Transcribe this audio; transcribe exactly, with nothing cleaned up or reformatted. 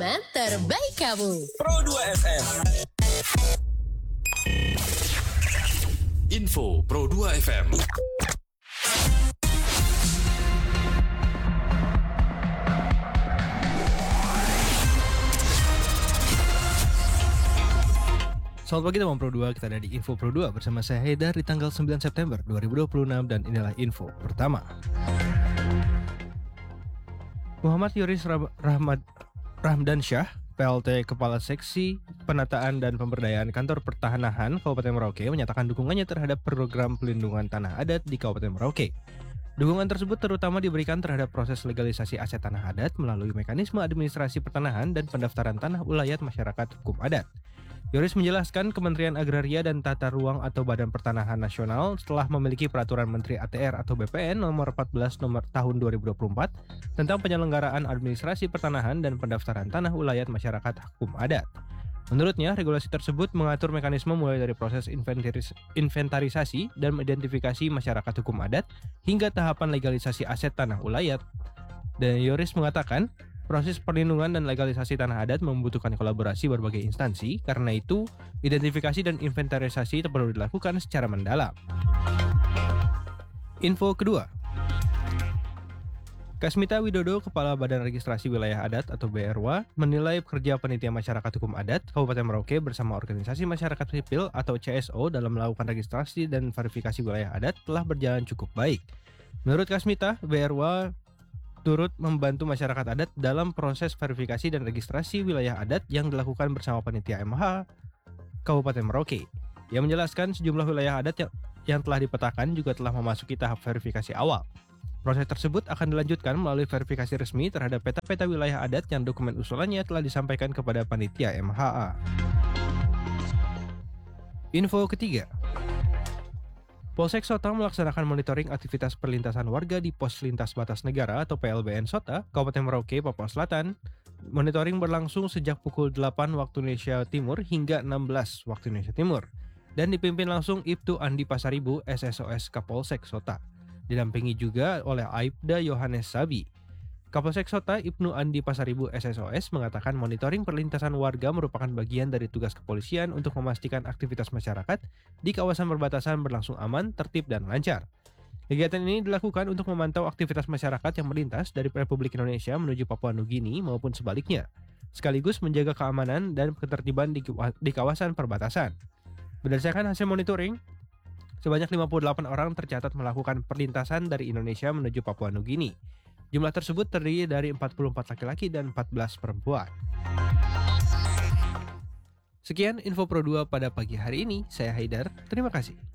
Pilihan terbaik kamu. Pro dua F M. Info Pro dua F M. Selamat pagi teman Pro dua, kita ada di Info Pro dua bersama saya Haidar di tanggal sembilan September dua ribu dua puluh enam dan inilah info pertama. Muhammad Yoris Rahmad Rahmdansyah, P L T Kepala Seksi Penataan dan Pemberdayaan Kantor Pertanahan Kabupaten Merauke menyatakan dukungannya terhadap program pelindungan tanah adat di Kabupaten Merauke. Dukungan tersebut terutama diberikan terhadap proses legalisasi aset tanah adat melalui mekanisme administrasi pertanahan dan pendaftaran tanah ulayat masyarakat hukum adat. Yoris menjelaskan Kementerian Agraria dan Tata Ruang atau Badan Pertanahan Nasional telah memiliki Peraturan Menteri A T R atau B P N nomor empat belas nomor tahun dua ribu dua puluh empat tentang penyelenggaraan administrasi pertanahan dan pendaftaran tanah ulayat masyarakat hukum adat. Menurutnya, regulasi tersebut mengatur mekanisme mulai dari proses inventaris- inventarisasi dan identifikasi masyarakat hukum adat hingga tahapan legalisasi aset tanah ulayat. Dan Yoris mengatakan, proses perlindungan dan legalisasi tanah adat membutuhkan kolaborasi berbagai instansi, karena itu identifikasi dan inventarisasi perlu dilakukan secara mendalam. Info kedua. Kasmita Widodo, Kepala Badan Registrasi Wilayah Adat atau B R W A, menilai kerja Panitia Masyarakat Hukum Adat Kabupaten Merauke bersama organisasi masyarakat sipil atau C S O dalam melakukan registrasi dan verifikasi wilayah adat telah berjalan cukup baik. Menurut Kasmita, B R W A turut membantu masyarakat adat dalam proses verifikasi dan registrasi wilayah adat yang dilakukan bersama Panitia M H Kabupaten Merauke. Ia menjelaskan sejumlah wilayah adat yang, yang telah dipetakan juga telah memasuki tahap verifikasi awal. Proses tersebut akan dilanjutkan melalui verifikasi resmi terhadap peta-peta wilayah adat yang dokumen usulannya telah disampaikan kepada Panitia M H A. Info ketiga. Polsek Sota melaksanakan monitoring aktivitas perlintasan warga di Pos Lintas Batas Negara atau P L B N Sota, Kabupaten Merauke, Papua Selatan. Monitoring berlangsung sejak pukul delapan waktu Indonesia Timur hingga enam belas waktu Indonesia Timur dan dipimpin langsung Ibtu Andi Pasaribu, S S O S Kapolsek Sota. Didampingi juga oleh Aibda Yohanes Sabi. Kapolsek Sota Ibnu Andi Pasaribu S S O S mengatakan monitoring perlintasan warga merupakan bagian dari tugas kepolisian untuk memastikan aktivitas masyarakat di kawasan perbatasan berlangsung aman, tertib, dan lancar. Kegiatan ini dilakukan untuk memantau aktivitas masyarakat yang melintas dari Republik Indonesia menuju Papua Nugini maupun sebaliknya, sekaligus menjaga keamanan dan ketertiban di, di kawasan perbatasan. Berdasarkan hasil monitoring, sebanyak lima puluh delapan orang tercatat melakukan perlintasan dari Indonesia menuju Papua Nugini. Jumlah tersebut terdiri dari empat puluh empat laki-laki dan empat belas perempuan. Sekian info Pro dua pada pagi hari ini. Saya Haidar. Terima kasih.